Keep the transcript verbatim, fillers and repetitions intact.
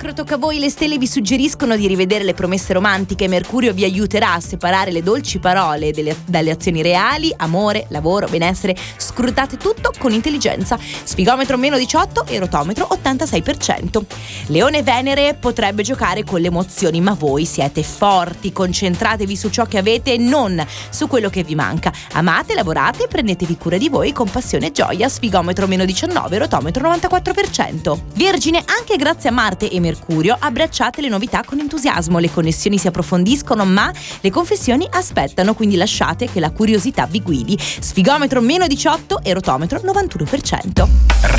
Cancro, tocca a voi. Le stelle vi suggeriscono di rivedere le promesse romantiche. Mercurio vi aiuterà a separare le dolci parole delle, dalle azioni reali. Amore, lavoro, benessere, scrutate tutto con intelligenza. Sfigometro meno diciotto e rotometro ottantasei per cento. Leone, Venere potrebbe giocare con le emozioni, ma voi siete forti. Concentratevi su ciò che avete e non su quello che vi manca. Amate, lavorate e prendetevi cura di voi con passione e gioia. Sfigometro meno diciannove, rotometro novantaquattro per cento. Vergine, anche grazie a Marte e Mercurio abbracciate le novità con entusiasmo. Le connessioni si approfondiscono, ma le confessioni aspettano, quindi lasciate che la curiosità vi guidi. Sfigometro meno diciotto e rotometro novantuno per cento.